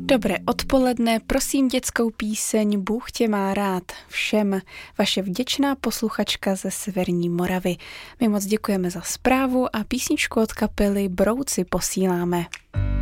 Dobré odpoledne, prosím dětskou píseň Bůh tě má rád všem, vaše vděčná posluchačka ze Severní Moravy. My moc děkujeme za zprávu a písničku od kapely Brouci posíláme.